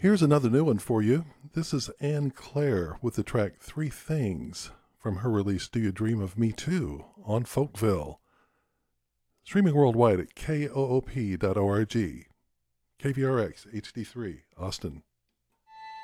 Here's another new one for you. This is Anne Claire with the track Three Things from her release Do You Dream of Me Too on Folkville. Streaming worldwide at koop.org. KVRX HD3, Austin.